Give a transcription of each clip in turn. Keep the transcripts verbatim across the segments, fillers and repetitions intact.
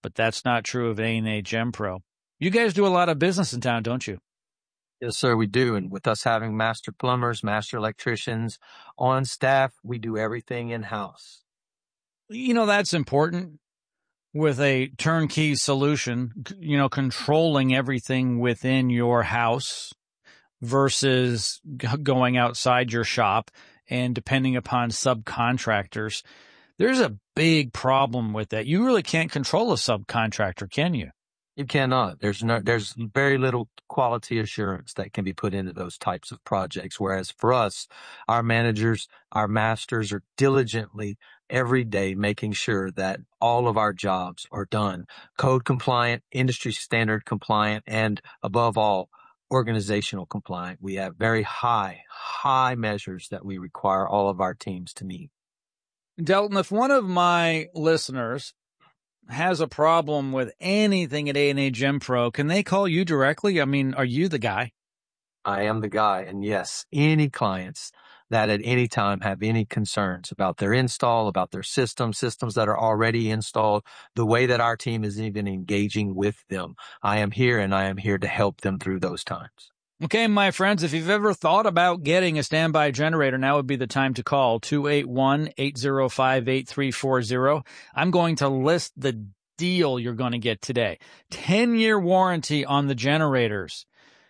but that's not true of A and A GenPro. You guys do a lot of business in town, don't you? Yes, sir, we do. And with us having master plumbers, master electricians on staff, we do everything in-house. You know, that's important with a turnkey solution, you know, controlling everything within your house versus g- going outside your shop and depending upon subcontractors. There's a big problem with that. You really can't control a subcontractor, can you? You cannot. There's no, there's very little quality assurance that can be put into those types of projects. Whereas for us, our managers, our masters are diligently every day making sure that all of our jobs are done code compliant, industry standard compliant, and above all, organizational compliant. We have very high, high measures that we require all of our teams to meet. Delton, if one of my listeners has a problem with anything at A and A GenPro, can they call you directly? I mean, are you the guy? I am the guy. And yes, any clients that at any time have any concerns about their install, about their system, systems that are already installed, the way that our team is even engaging with them, I am here and I am here to help them through those times. Okay, my friends, if you've ever thought about getting a standby generator, now would be the time to call two eight one, eight zero five, eight three four zero. I'm going to list the deal you're going to get today. ten-year warranty on the generators.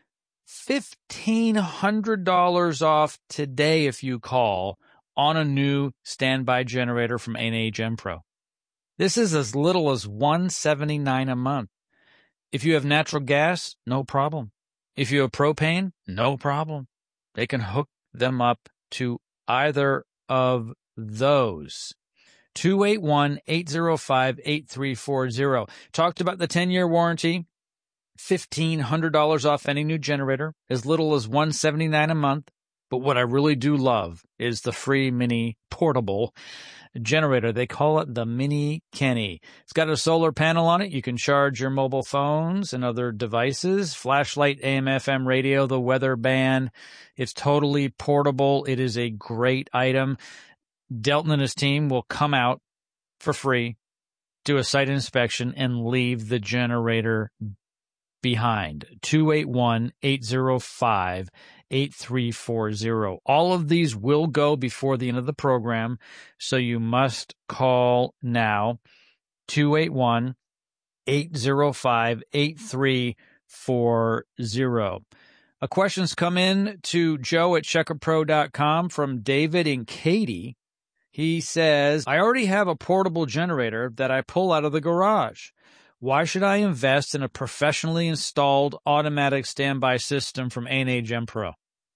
fifteen hundred dollars off today if you call on a new standby generator from A and A GenPro. This is as little as one hundred seventy-nine dollars a month. If you have natural gas, no problem. If you have propane, no problem. They can hook them up to either of those. two eight one, eight zero five, eight three four zero. Talked about the ten-year warranty. fifteen hundred dollars off any new generator, as little as one hundred seventy-nine dollars a month. But what I really do love is the free mini portable generator. They call it the Mini Kenny. It's got a solar panel on it. You can charge your mobile phones and other devices, flashlight, A M F M radio, the weather band. It's totally portable. It is a great item. Delton and his team will come out for free, do a site inspection, and leave the generator behind. two eight one, eight zero five, eight three four zero. All of these will go before the end of the program, so you must call now. two eight one, eight zero five, eight three four zero. A question's come in to Joe at checker pro dot com from David and Katie. He says, I already have a portable generator that I pull out of the garage. Why should I invest in a professionally installed automatic standby system from A and A GenPro?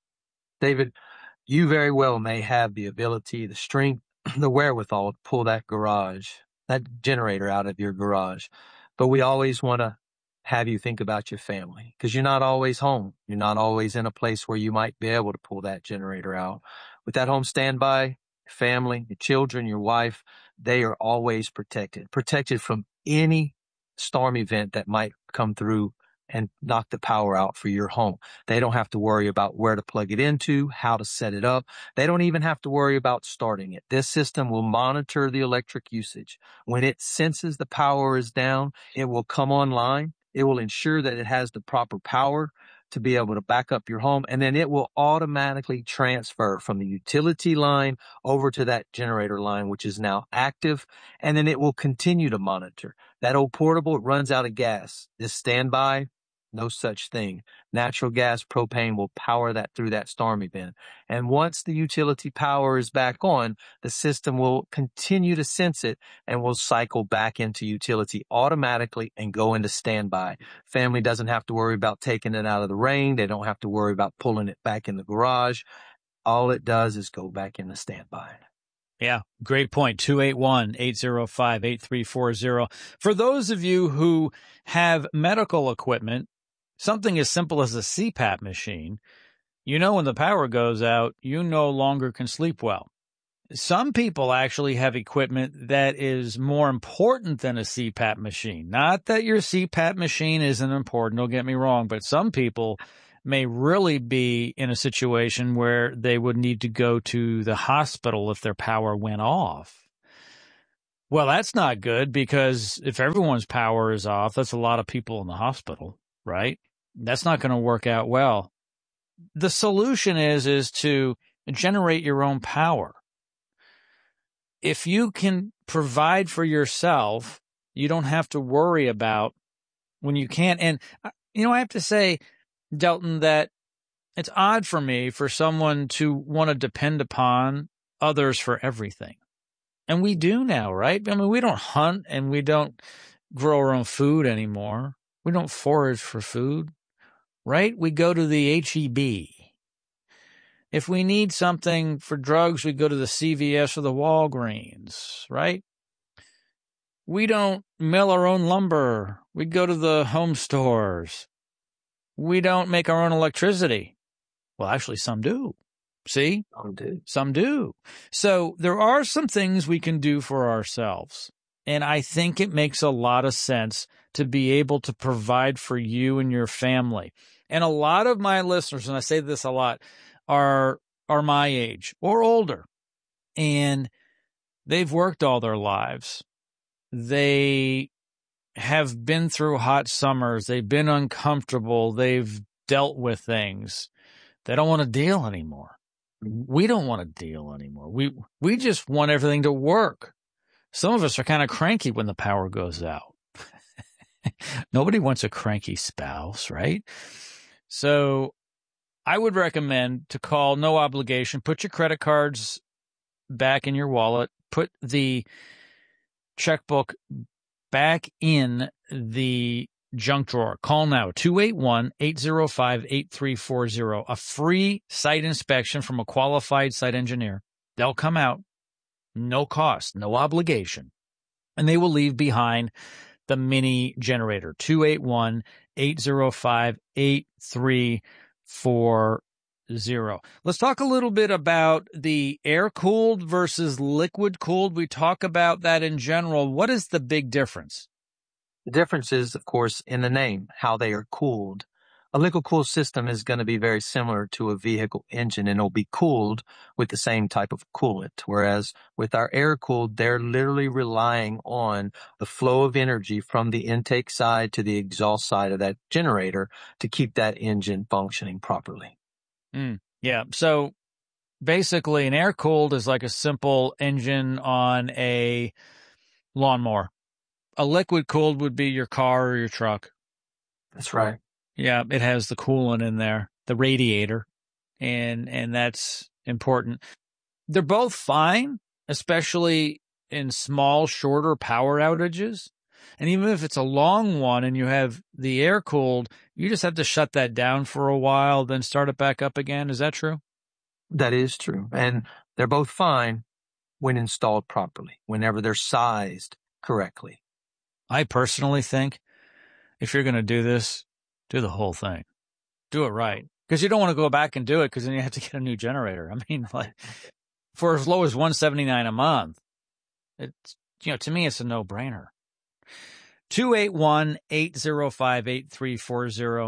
David, you very well may have the ability, the strength, the wherewithal to pull that garage, that generator out of your garage. But we always want to have you think about your family because you're not always home. You're not always in a place where you might be able to pull that generator out. With that home standby, your family, your children, your wife, they are always protected, protected from any storm event that might come through and knock the power out for your home. They don't have to worry about where to plug it into, how to set it up. They don't even have to worry about starting it. This system will monitor the electric usage. When it senses the power is down, it will come online. It will ensure that it has the proper power to be able to back up your home, and then it will automatically transfer from the utility line over to that generator line, which is now active, and then it will continue to monitor. That old portable, it runs out of gas. This standby, no such thing. Natural gas, propane will power that through that storm event. And once the utility power is back on, the system will continue to sense it and will cycle back into utility automatically and go into standby. Family doesn't have to worry about taking it out of the rain. They don't have to worry about pulling it back in the garage. All it does is go back into standby. Yeah, great point. two eight one, eight zero five, eight three four zero. For those of you who have medical equipment, something as simple as a C PAP machine, you know when the power goes out, you no longer can sleep well. Some people actually have equipment that is more important than a C PAP machine. Not that your C PAP machine isn't important, don't get me wrong, but some people may really be in a situation where they would need to go to the hospital if their power went off. Well, that's not good, because if everyone's power is off, that's a lot of people in the hospital, right? That's not going to work out well. The solution is, is to generate your own power. If you can provide for yourself, you don't have to worry about when you can't. And, you know, I have to say, Delton, that it's odd for me for someone to want to depend upon others for everything. And we do now, right? I mean, we don't hunt and we don't grow our own food anymore. We don't forage for food, right? We go to the H E B. If we need something for drugs, we go to the C V S or the Walgreens, right? We don't mill our own lumber. We go to the home stores. We don't make our own electricity. Well, actually, some do. See? Some do. Some do. So there are some things we can do for ourselves. And I think it makes a lot of sense to be able to provide for you and your family. And a lot of my listeners, and I say this a lot, are are my age or older. And they've worked all their lives. They have been through hot summers. They've been uncomfortable. They've dealt with things. They don't want to deal anymore. We don't want to deal anymore. We we just want everything to work. Some of us are kind of cranky when the power goes out. Nobody wants a cranky spouse, right? So I would recommend to call, no obligation. Put your credit cards back in your wallet. Put the checkbook back in the junk drawer. Call now, two eight one, eight zero five, eight three four zero. A free site inspection from a qualified site engineer. They'll come out, no cost, no obligation, and they will leave behind the mini generator. two eight one, eight zero five, eight three four zero. Let's talk a little bit about the air-cooled versus liquid-cooled. We talk about that in general. What is the big difference? The difference is, of course, in the name, how they are cooled. A liquid-cooled system is going to be very similar to a vehicle engine, and it'll be cooled with the same type of coolant. Whereas with our air-cooled, they're literally relying on the flow of energy from the intake side to the exhaust side of that generator to keep that engine functioning properly. Mm, yeah. So basically, an air-cooled is like a simple engine on a lawnmower. A liquid-cooled would be your car or your truck. That's right. Yeah, it has the coolant in there, the radiator, and and that's important. They're both fine, especially in small, shorter power outages. And even if it's a long one and you have the air-cooled, you just have to shut that down for a while, then start it back up again. Is that true? That is true. And they're both fine when installed properly, whenever they're sized correctly. I personally think if you're going to do this, do the whole thing. Do it right. Because you don't want to go back and do it because then you have to get a new generator. I mean, like, for as low as one hundred seventy-nine dollars a month, it's, you know, to me, it's a no-brainer. two eight one, eight zero five, eight three four zero.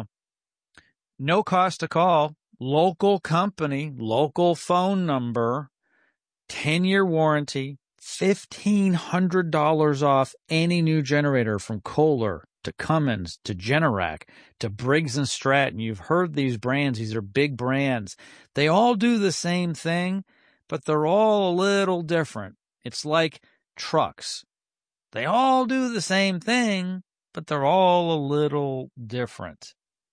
No cost to call. Local company, local phone number, ten-year warranty, fifteen hundred dollars off any new generator from Kohler to Cummins to Generac to Briggs and Stratton. You've heard these brands. These are big brands. They all do the same thing, but they're all a little different. It's like trucks. They all do the same thing, but they're all a little different.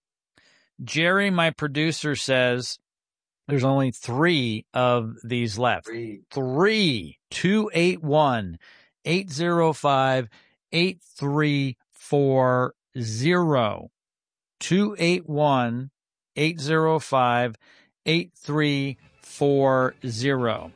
Jerry, my producer, says there's only three of these left. Three. Three. two eight one, eight zero five, eight three four zero. two eight one, eight zero five, eight three four zero.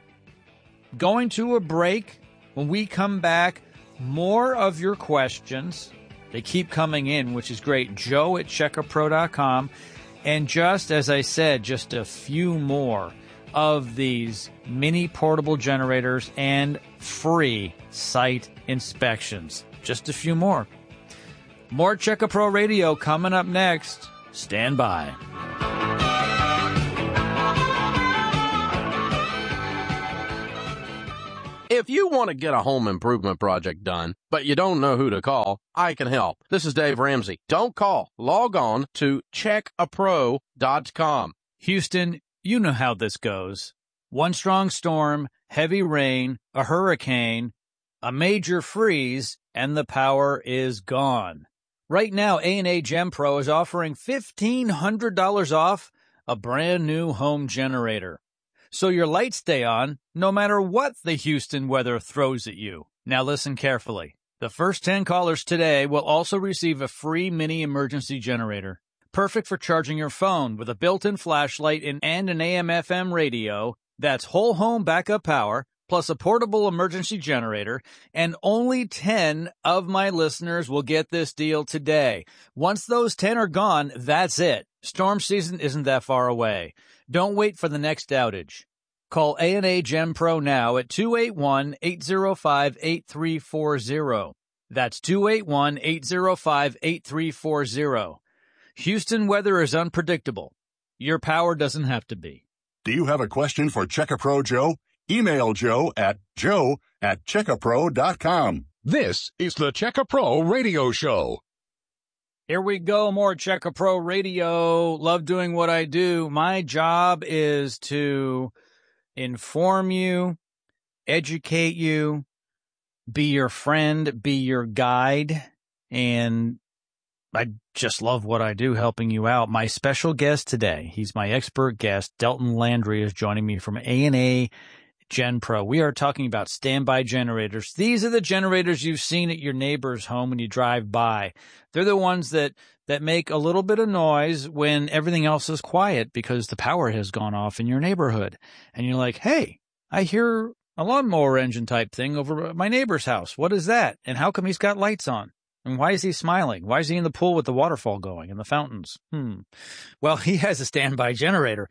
Going to a break. When we come back, more of your questions. They keep coming in, which is great. Joe at checker pro dot com. And just as I said, just a few more of these mini portable generators and free site inspections. Just a few more. More Checker Pro Radio coming up next. Stand by. If you want to get a home improvement project done, but you don't know who to call, I can help. This is Dave Ramsey. Don't call. Log on to check a pro dot com. Houston, you know how this goes. One strong storm, heavy rain, a hurricane, a major freeze, and the power is gone. Right now, A and A GenPro is offering fifteen hundred dollars off a brand new home generator. So your lights stay on no matter what the Houston weather throws at you. Now listen carefully. The first ten callers today will also receive a free mini emergency generator. Perfect for charging your phone with a built-in flashlight and an A M F M radio. That's whole home backup power, plus a portable emergency generator, and only ten of my listeners will get this deal today. Once those ten are gone, that's it. Storm season isn't that far away. Don't wait for the next outage. Call A and A GenPro now at two eight one, eight zero five, eight three four zero. That's two eight one, eight zero five, eight three four zero. Houston weather is unpredictable. Your power doesn't have to be. Do you have a question for Check-A-Pro Joe? Email Joe at joe at check a pro dot com. This is the Check-A-Pro Radio Show. Here we go, more Check-A-Pro Radio. Love doing what I do. My job is to inform you, educate you, be your friend, be your guide, and I just love what I do, helping you out. My special guest today, he's my expert guest, Delton Landry, is joining me from A and A GenPro. We are talking about standby generators. These are the generators you've seen at your neighbor's home when you drive by. They're the ones that, that make a little bit of noise when everything else is quiet because the power has gone off in your neighborhood. And you're like, hey, I hear a lawnmower engine type thing over at my neighbor's house. What is that? And how come he's got lights on? And why is he smiling? Why is he in the pool with the waterfall going and the fountains? Hmm. Well, he has a standby generator,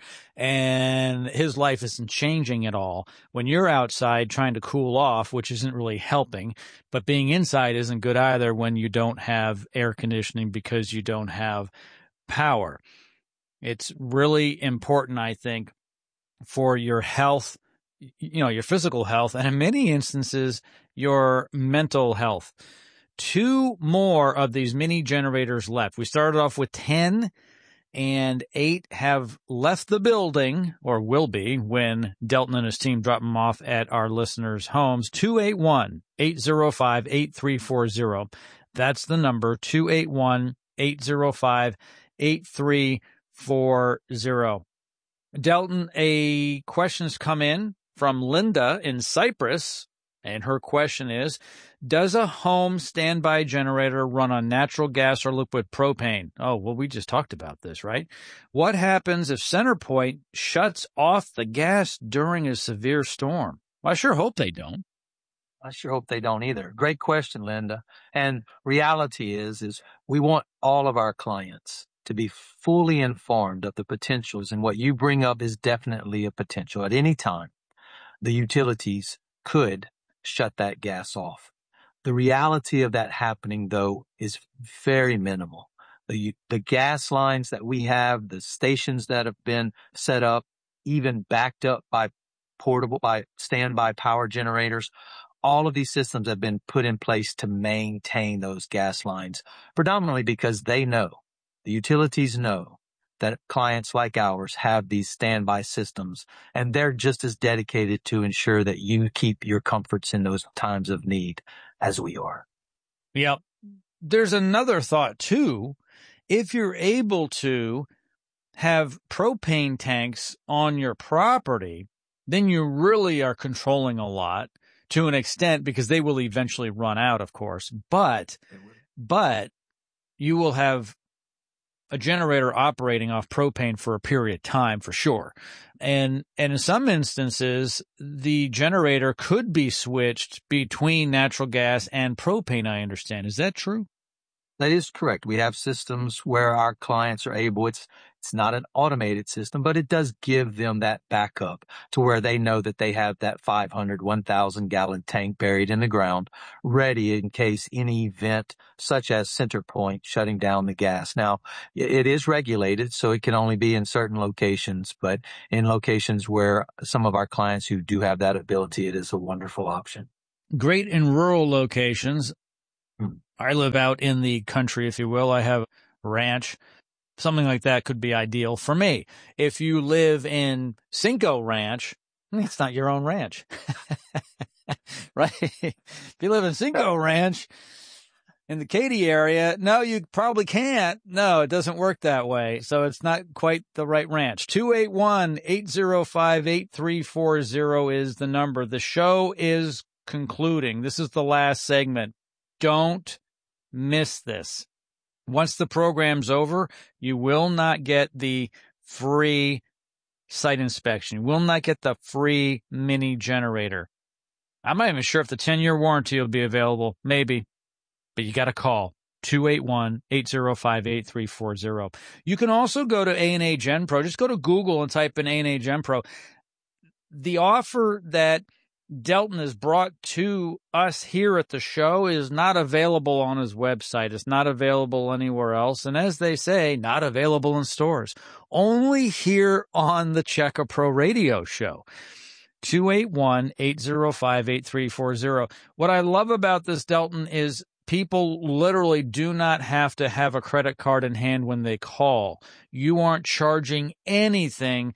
and his life isn't changing at all. When you're outside trying to cool off, which isn't really helping, but being inside isn't good either when you don't have air conditioning because you don't have power. It's really important, I think, for your health, you know, your physical health, and in many instances, your mental health. Two more of these mini generators left. We started off with ten, and eight have left the building, or will be, when Delton and his team drop them off at our listeners' homes. two eight one, eight zero five, eight three four zero. That's the number, two eight one, eight zero five, eight three four zero. Delton, a question's come in from Linda in Cyprus, and her question is, does a home standby generator run on natural gas or liquid propane? Oh, well, we just talked about this, right? What happens if CenterPoint shuts off the gas during a severe storm? Well, I sure hope they don't. I sure hope they don't either. Great question, Linda. And reality is, is we want all of our clients to be fully informed of the potentials, and what you bring up is definitely a potential. At any time, the utilities could shut that gas off. The reality of that happening, though, is very minimal. The, the gas lines that we have, the stations that have been set up, even backed up by portable, by standby power generators, all of these systems have been put in place to maintain those gas lines, predominantly because they know, the utilities know, that clients like ours have these standby systems, and they're just as dedicated to ensure that you keep your comforts in those times of need as we are. Yep. There's another thought too. If you're able to have propane tanks on your property, then you really are controlling a lot to an extent, because they will eventually run out, of course, but, but you will have a generator operating off propane for a period of time for sure. And, and in some instances, the generator could be switched between natural gas and propane, I understand. Is that true? That is correct. We have systems where our clients are able, it's, It's not an automated system, but it does give them that backup to where they know that they have that five hundred, one thousand gallon tank buried in the ground, ready in case any event such as CenterPoint shutting down the gas. Now, it is regulated, so it can only be in certain locations, but in locations where some of our clients who do have that ability, it is a wonderful option. Great in rural locations. Hmm. I live out in the country, if you will. I have a ranch. Something like that could be ideal for me. If you live in Cinco Ranch, it's not your own ranch, right? If you live in Cinco Ranch in the Katy area, no, you probably can't. No, it doesn't work that way. So it's not quite the right ranch. two eight one, eight zero five, eight three four zero is the number. The show is concluding. This is the last segment. Don't miss this. Once the program's over, you will not get the free site inspection. You will not get the free mini generator. I'm not even sure if the ten-year warranty will be available. Maybe. But you got to call two eight one, eight zero five, eight three four zero. You can also go to A and A Gen Pro. Just go to Google and type in A and A Gen Pro. The offer that Delton has brought to us here at the show is not available on his website. It's not available anywhere else. And as they say, not available in stores. Only here on the Checka Pro Radio Show. two eight one, eight zero five, eight three four zero. What I love about this, Delton, is people literally do not have to have a credit card in hand when they call. You aren't charging anything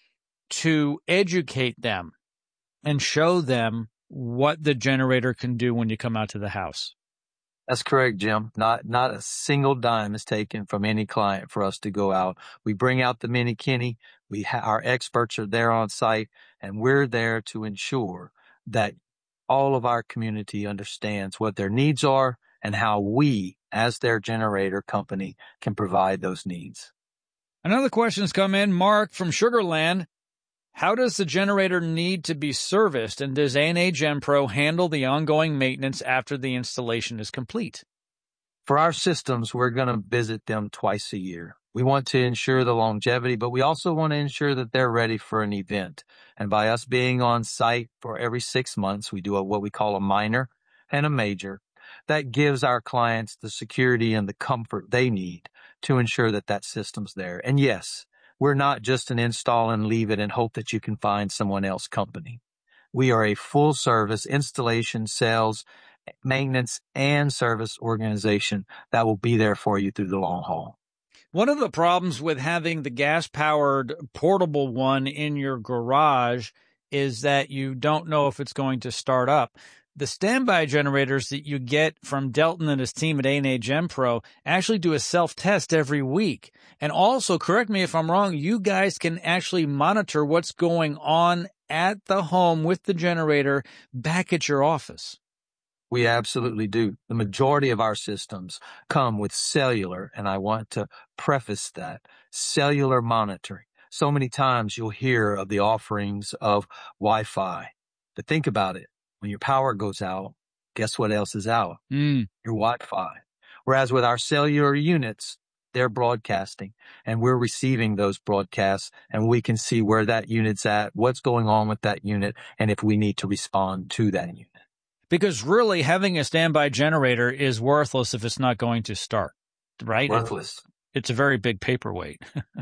to educate them and show them what the generator can do when you come out to the house. That's correct, Jim. Not not a single dime is taken from any client for us to go out. We bring out the Mini Kenny. We ha- our experts are there on site, and we're there to ensure that all of our community understands what their needs are and how we, as their generator company, can provide those needs. Another question's come in. Mark from Sugarland. How does the generator need to be serviced, and does A and A Gen Pro handle the ongoing maintenance after the installation is complete? For our systems, we're going to visit them twice a year. We want to ensure the longevity, but we also want to ensure that they're ready for an event. And by us being on site for every six months, we do a, what we call a minor and a major. That gives our clients the security and the comfort they need to ensure that that system's there. And yes, we're not just an install and leave it and hope that you can find someone else company. We are a full service installation, sales, maintenance, and service organization that will be there for you through the long haul. One of the problems with having the gas-powered portable one in your garage is that you don't know if it's going to start up. The standby generators that you get from Delton and his team at A and A Gen Pro actually do a self-test every week. And also, correct me if I'm wrong, you guys can actually monitor what's going on at the home with the generator back at your office. We absolutely do. The majority of our systems come with cellular, and I want to preface that, cellular monitoring. So many times you'll hear of the offerings of Wi-Fi. But think about it. When your power goes out, guess what else is out? Mm. Your Wi-Fi. Whereas with our cellular units, they're broadcasting, and we're receiving those broadcasts, and we can see where that unit's at, what's going on with that unit, and if we need to respond to that unit. Because really, having a standby generator is worthless if it's not going to start, right? Worthless. It's a very big paperweight.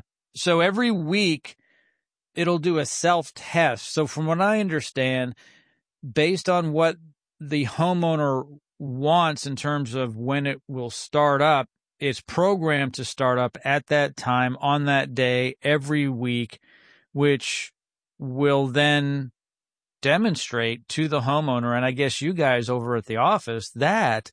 So every week, it'll do a self-test. So from what I understand, based on what the homeowner wants in terms of when it will start up, it's programmed to start up at that time, on that day, every week, which will then demonstrate to the homeowner, and I guess you guys over at the office, that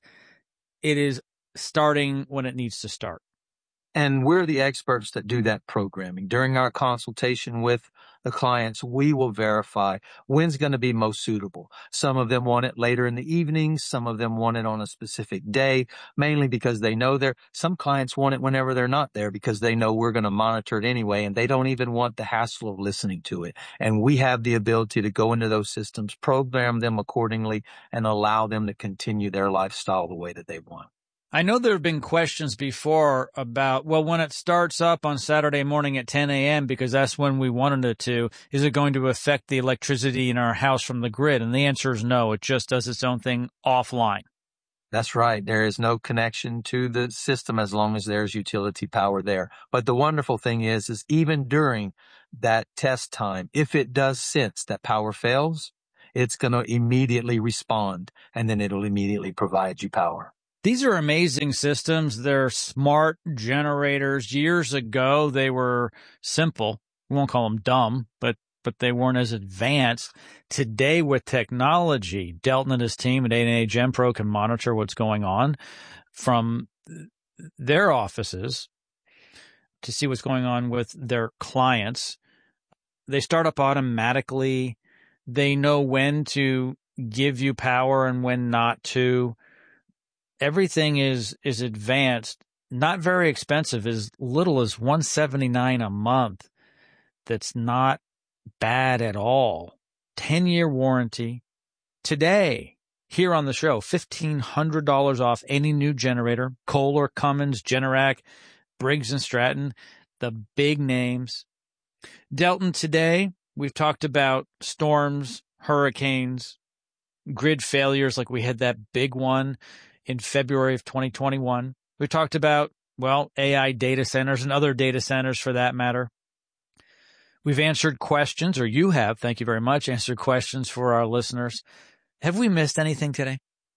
it is starting when it needs to start. And we're the experts that do that programming. During our consultation with the clients, we will verify when's going to be most suitable. Some of them want it later in the evening. Some of them want it on a specific day, mainly because they know they're, some clients want it whenever they're not there because they know we're going to monitor it anyway, and they don't even want the hassle of listening to it. And we have the ability to go into those systems, program them accordingly, and allow them to continue their lifestyle the way that they want. I know there have been questions before about, well, when it starts up on Saturday morning at ten a.m., because that's when we wanted it to, is it going to affect the electricity in our house from the grid? And the answer is no. It just does its own thing offline. That's right. There is no connection to the system as long as there's utility power there. But the wonderful thing is, is even during that test time, if it does sense that power fails, it's going to immediately respond, and then it'll immediately provide you power. These are amazing systems. They're smart generators. Years ago, they were simple. We won't call them dumb, but but they weren't as advanced. Today, with technology, Delton and his team at A and A GenPro can monitor what's going on from their offices to see what's going on with their clients. They start up automatically. They know when to give you power and when not to. Everything is is advanced, not very expensive, as little as one hundred seventy-nine dollars a month. That's not bad at all. ten-year warranty. Today, here on the show, fifteen hundred dollars off any new generator. Kohler, Cummins, Generac, Briggs and Stratton, the big names. Delton, today, we've talked about storms, hurricanes, grid failures, like we had that big one in February of twenty twenty-one. We talked about, well, A I data centers and other data centers for that matter. We've answered questions, or you have, thank you very much, answered questions for our listeners. Have we missed anything today?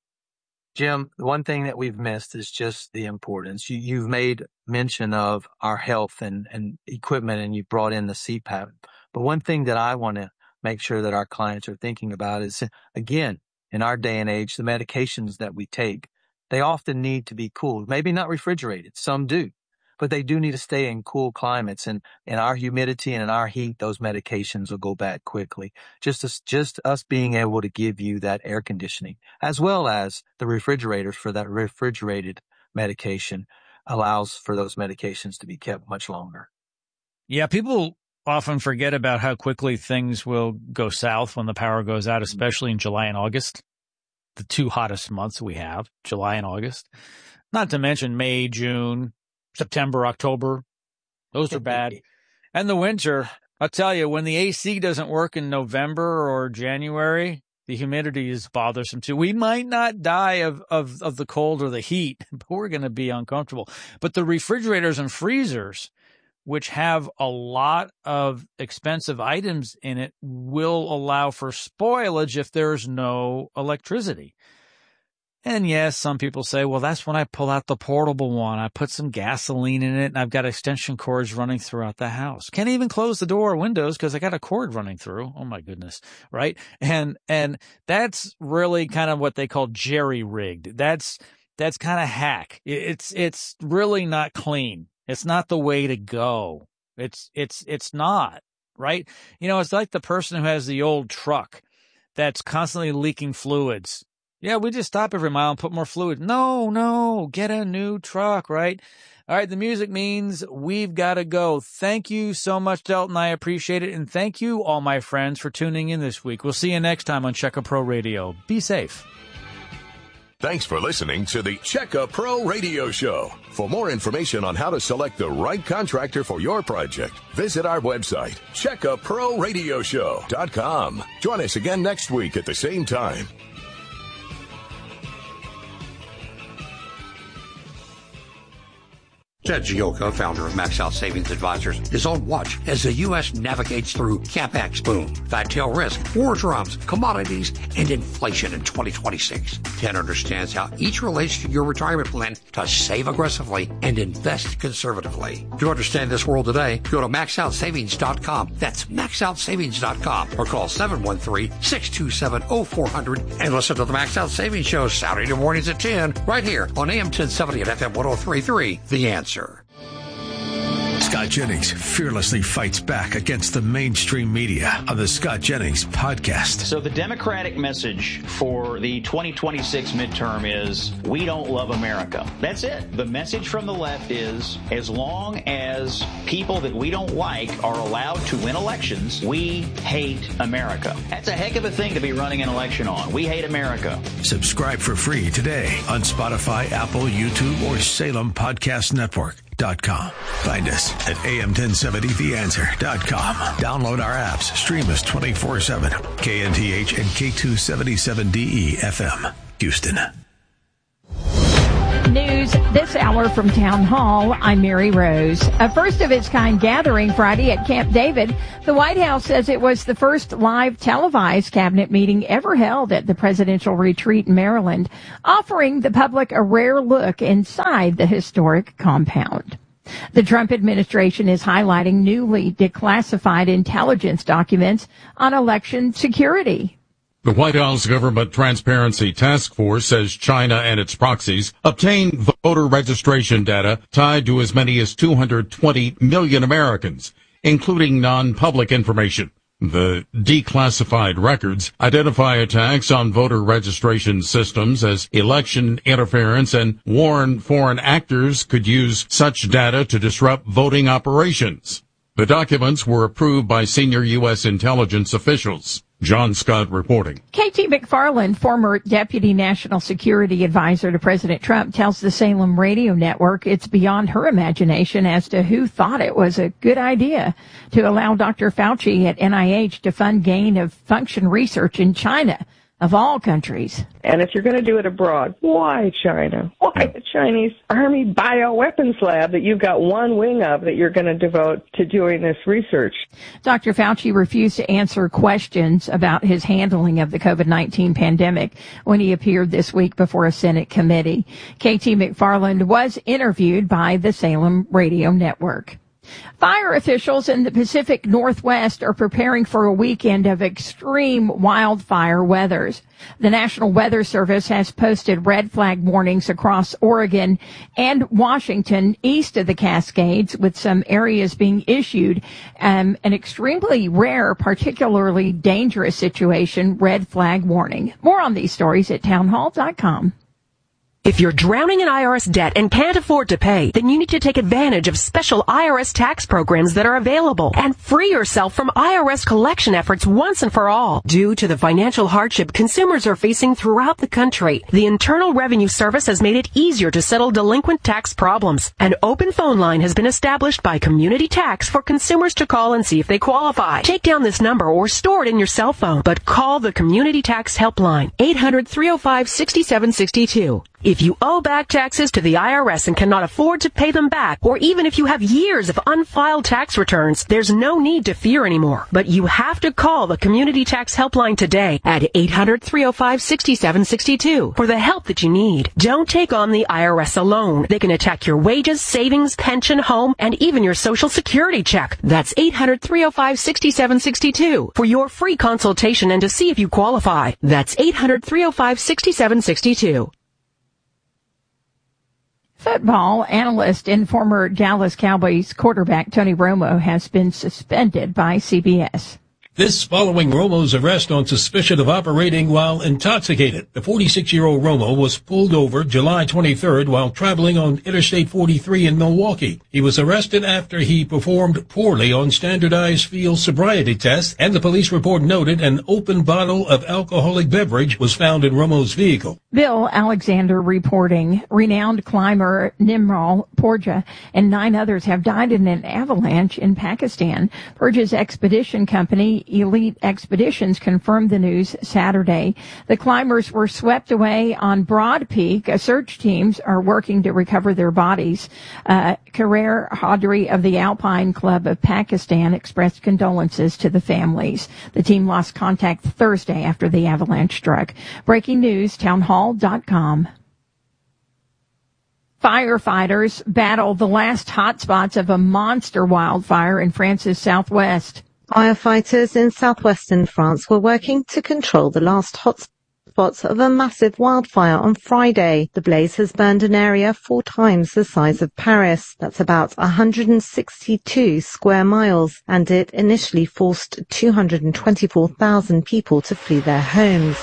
Jim, the one thing that we've missed is just the importance. You, you've made mention of our health and, and equipment, and you brought in the C PAP. But one thing that I want to make sure that our clients are thinking about is, again, in our day and age, the medications that we take, they often need to be cooled. Maybe not refrigerated. Some do. But they do need to stay in cool climates. And in our humidity and in our heat, those medications will go bad quickly. Just as, just us being able to give you that air conditioning, as well as the refrigerators for that refrigerated medication, allows for those medications to be kept much longer. Yeah, people often forget about how quickly things will go south when the power goes out, especially in July and August, the two hottest months we have, July and August. Not to mention May, June, September, October. Those are bad. And the winter, I'll tell you, when the A C doesn't work in November or January, the humidity is bothersome too. We might not die of, of, of the cold or the heat, but we're going to be uncomfortable. But the refrigerators and freezers, which have a lot of expensive items in it, will allow for spoilage if there's no electricity. And yes, some people say, well, that's when I pull out the portable one. I put some gasoline in it, and I've got extension cords running throughout the house. Can't even close the door or windows because I got a cord running through. Oh, my goodness, right? And and that's really kind of what they call jerry-rigged. That's that's kind of hack. It's it's really not clean. It's not the way to go. It's it's it's not, right? You know, it's like the person who has the old truck that's constantly leaking fluids. Yeah, we just stop every mile and put more fluid. No, no, get a new truck, right? All right, the music means we've got to go. Thank you so much, Delton. I appreciate it. And thank you, all my friends, for tuning in this week. We'll see you next time on Checka Pro Radio. Be safe. Thanks for listening to the Checka Pro Radio Show. For more information on how to select the right contractor for your project, visit our website, checka pro radio show dot com. Join us again next week at the same time. Ted Gioka, founder of Max Out Savings Advisors, is on watch as the U S navigates through CapEx boom, fat tail risk, war drums, commodities, and inflation in twenty twenty-six. Ted understands how each relates to your retirement plan to save aggressively and invest conservatively. To understand this world today, go to max out savings dot com. That's max out savings dot com or call seven one three, six two seven, oh four hundred and listen to the Max Out Savings Show Saturday mornings at ten right here on A M ten seventy and F M one oh three point three. The Answer. Scott Jennings fearlessly fights back against the mainstream media on the Scott Jennings podcast. So the Democratic message for the twenty twenty-six midterm is, we don't love America. That's it. The message from the left is, as long as people that we don't like are allowed to win elections, we hate America. That's a heck of a thing to be running an election on. We hate America. Subscribe for free today on Spotify, Apple, YouTube, or Salem Podcast Network. Dot com. Find us at A M ten seventy the answer dot com. Download our apps. Stream us twenty-four seven. K N T H and K two seventy-seven D E F M. Houston. News this hour from Town Hall. I'm Mary Rose. A first-of-its-kind gathering Friday at Camp David. The White House says it was the first live televised cabinet meeting ever held at the presidential retreat in Maryland, offering the public a rare look inside the historic compound. The Trump administration is highlighting newly declassified intelligence documents on election security. The White House Government Transparency Task Force says China and its proxies obtained voter registration data tied to as many as two hundred twenty million Americans, including non-public information. The declassified records identify attacks on voter registration systems as election interference and warn foreign actors could use such data to disrupt voting operations. The documents were approved by senior U S intelligence officials. John Scott reporting. K T McFarland, former Deputy National Security Advisor to President Trump, tells the Salem Radio Network it's beyond her imagination as to who thought it was a good idea to allow Doctor Fauci at N I H to fund gain-of-function research in China, of all countries. And if you're going to do it abroad, why China? Why the Chinese Army bioweapons lab that you've got one wing of that you're going to devote to doing this research? Doctor Fauci refused to answer questions about his handling of the COVID nineteen pandemic when he appeared this week before a Senate committee. K T McFarland was interviewed by the Salem Radio Network. Fire officials in the Pacific Northwest are preparing for a weekend of extreme wildfire weathers. The National Weather Service has posted red flag warnings across Oregon and Washington east of the Cascades, with some areas being issued um, an extremely rare, particularly dangerous situation, red flag warning. More on these stories at townhall dot com. If you're drowning in I R S debt and can't afford to pay, then you need to take advantage of special I R S tax programs that are available and free yourself from I R S collection efforts once and for all. Due to the financial hardship consumers are facing throughout the country, the Internal Revenue Service has made it easier to settle delinquent tax problems. An open phone line has been established by Community Tax for consumers to call and see if they qualify. Take down this number or store it in your cell phone, but call the Community Tax Helpline, eight hundred, three oh five, six seven six two. If you owe back taxes to the I R S and cannot afford to pay them back, or even if you have years of unfiled tax returns, there's no need to fear anymore. But you have to call the Community Tax Helpline today at eight hundred, three oh five, six seven six two for the help that you need. Don't take on the I R S alone. They can attack your wages, savings, pension, home, and even your Social Security check. That's eight hundred, three oh five, six seven six two for your free consultation and to see if you qualify. That's eight hundred, three oh five, six seven six two. Football analyst and former Dallas Cowboys quarterback Tony Romo has been suspended by C B S. This following Romo's arrest on suspicion of operating while intoxicated. The forty-six-year-old Romo was pulled over July twenty-third while traveling on Interstate forty-three in Milwaukee. He was arrested after he performed poorly on standardized field sobriety tests, and the police report noted an open bottle of alcoholic beverage was found in Romo's vehicle. Bill Alexander reporting renowned climber Nimrod Porja and nine others have died in an avalanche in Pakistan. Porja's expedition company Elite Expeditions confirmed the news Saturday. The climbers were swept away on Broad Peak. Search teams are working to recover their bodies. Uh, Karer Hadri of the Alpine Club of Pakistan expressed condolences to the families. The team lost contact Thursday after the avalanche struck. Breaking news, townhall dot com. Firefighters battle the last hotspots of a monster wildfire in France's southwest. Firefighters in southwestern France were working to control the last hotspots hotspots of a massive wildfire on Friday. The blaze has burned an area four times the size of Paris. That's about one hundred sixty-two square miles, and it initially forced two hundred twenty-four thousand people to flee their homes.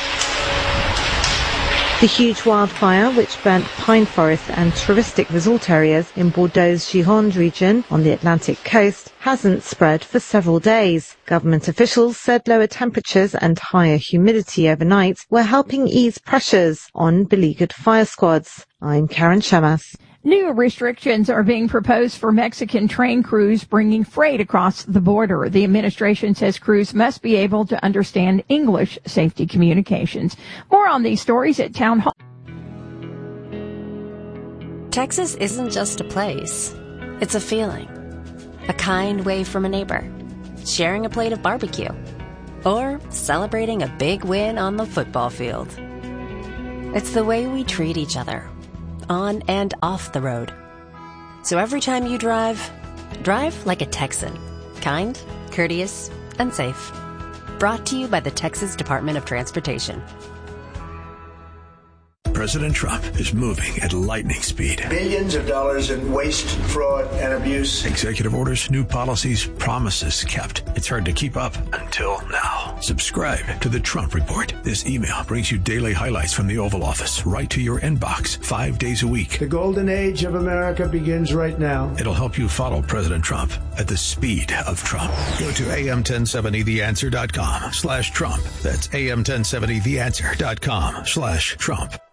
The huge wildfire, which burnt pine forests and touristic resort areas in Bordeaux's Gironde region on the Atlantic coast, hasn't spread for several days. Government officials said lower temperatures and higher humidity overnight were helping ease pressures on beleaguered fire squads. I'm Karen Shamas. New restrictions are being proposed for Mexican train crews bringing freight across the border. The administration says crews must be able to understand English safety communications. More on these stories at Town Hall. Texas isn't just a place. It's a feeling. A kind wave from a neighbor. Sharing a plate of barbecue. Or celebrating a big win on the football field. It's the way we treat each other. On and off the road. So every time you drive, drive like a Texan. Kind, courteous, and safe. Brought to you by the Texas Department of Transportation. President Trump is moving at lightning speed. Billions of dollars in waste, fraud, and abuse. Executive orders, new policies, promises kept. It's hard to keep up until now. Subscribe to the Trump Report. This email brings you daily highlights from the Oval Office right to your inbox five days a week. The golden age of America begins right now. It'll help you follow President Trump at the speed of Trump. Go to A M ten seventy the answer dot com slash Trump. That's A M ten seventy the answer dot com slash Trump.